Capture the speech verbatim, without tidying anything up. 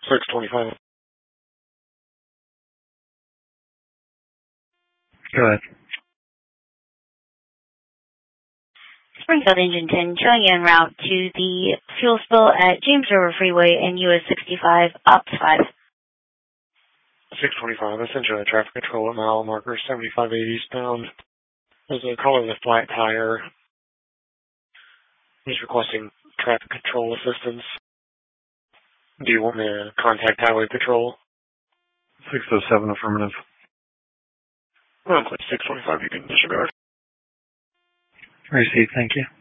six twenty-five. Go ahead. Springfield Engine ten, showing you en route to the fuel spill at James River Freeway and U S sixty-five, Ops five. six twenty-five, essentially traffic control at mile marker seventy-five eighty eastbound. There's a caller with a flat tire. He's requesting traffic control assistance. Do you want me to contact Highway Patrol? six oh seven, affirmative. Well, six twenty-five, you can disregard. Received, thank you.